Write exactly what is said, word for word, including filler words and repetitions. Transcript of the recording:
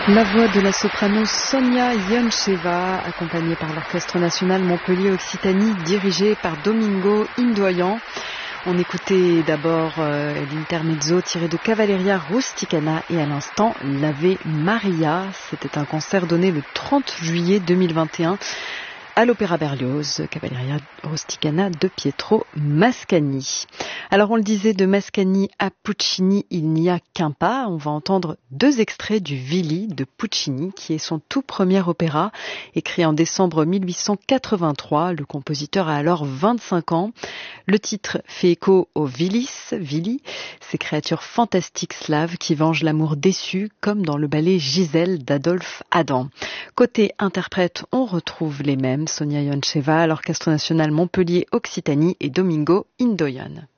La voix de la soprano Sonia Yoncheva, accompagnée par l'Orchestre National Montpellier-Occitanie, dirigé par Domingo Indoyan. On écoutait d'abord euh, l'intermezzo tiré de Cavalleria Rusticana et à l'instant l'Ave Maria. C'était un concert donné le trente juillet deux mille vingt et un à l'Opéra Berlioz, Cavalleria Rusticana de Pietro Mascagni. Alors on le disait, de Mascagni à Puccini, il n'y a qu'un pas. On va entendre deux extraits du Vili de Puccini, qui est son tout premier opéra, écrit en décembre mille huit cent quatre-vingt-trois. Le compositeur a alors vingt-cinq ans. Le titre fait écho aux Vilis, Vili, ces créatures fantastiques slaves qui vengent l'amour déçu, comme dans le ballet Gisèle d'Adolphe Adam. Côté interprète, on retrouve les mêmes, Sonia Yoncheva, l'Orchestre National Montpellier-Occitanie et Domingo Indoyan.